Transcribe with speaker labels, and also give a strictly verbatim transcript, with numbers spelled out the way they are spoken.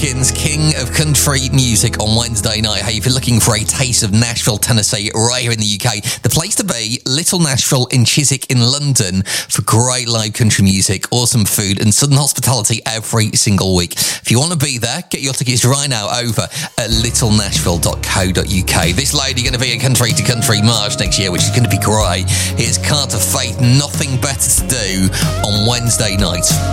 Speaker 1: Hawkins, king of country music on Wednesday night. Hey, if you're looking for a taste of Nashville, Tennessee, right here in the U K, the place to be, Little Nashville in Chiswick in London for great live country music, awesome food and southern hospitality every single week. If you want to be there, get your tickets right now over at little nashville dot co dot uk. This lady going to be a country to country march next year, which is going to be great. Here's Carter Faith, Nothing Better to Do on Wednesday night.